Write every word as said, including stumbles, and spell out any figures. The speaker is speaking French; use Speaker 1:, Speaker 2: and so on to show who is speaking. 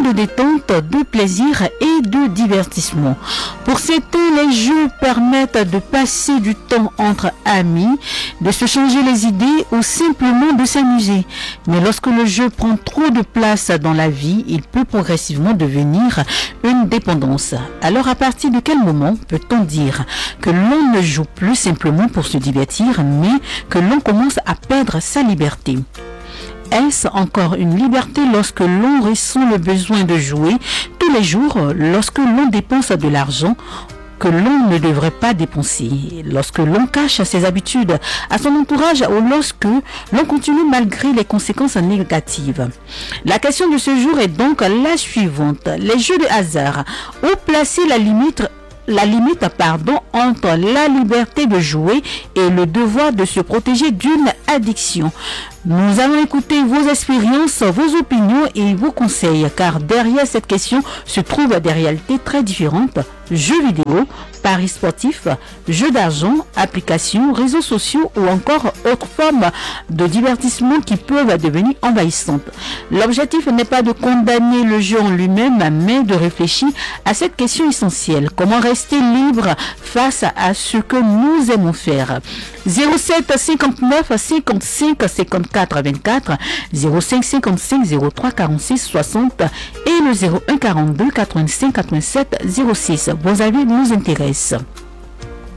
Speaker 1: de détente, de plaisir et de divertissement. Pour certains, les jeux permettent de passer du temps entre amis, de se changer les idées ou simplement de s'amuser. Mais lorsque le jeu prend trop de place dans la vie, il peut progressivement devenir une dépendance. Alors à partir de quel moment peut-on dire que l'on ne joue plus simplement pour se divertir, mais que l'on commence à perdre sa liberté? Est-ce encore une liberté lorsque l'on ressent le besoin de jouer tous les jours, lorsque l'on dépense de l'argent que l'on ne devrait pas dépenser, lorsque l'on cache ses habitudes à son entourage ou lorsque l'on continue malgré les conséquences négatives? La question de ce jour est donc la suivante. Les jeux de hasard, où placer la limite la limite pardon, entre la liberté de jouer et le devoir de se protéger d'une addiction? Nous allons écouter vos expériences, vos opinions et vos conseils, car derrière cette question se trouvent des réalités très différentes. Jeux vidéo, paris sportifs, jeux d'argent, applications, réseaux sociaux ou encore autres formes de divertissement qui peuvent devenir envahissantes. L'objectif n'est pas de condamner le jeu en lui-même, mais de réfléchir à cette question essentielle. Comment rester libre face à ce que nous aimons faire? zéro sept cinquante-neuf cinquante-cinq cinquante-quatre vingt-quatre, zéro cinq cinquante-cinq zéro trois quarante-six soixante et le zéro un quarante-deux quatre-vingt-cinq quatre-vingt-sept zéro six. Vos avis nous intéressent.